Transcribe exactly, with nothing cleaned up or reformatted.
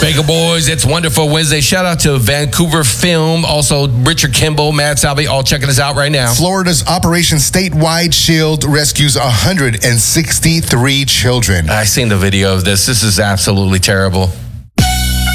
Bagel Boys, it's Wonderful Wednesday. Shout out to Vancouver Film, also Richard Kimball, Matt Salvi, all checking us out right now. Florida's Operation Statewide Shield rescues one hundred sixty-three children. I've seen the video of this. This is absolutely terrible.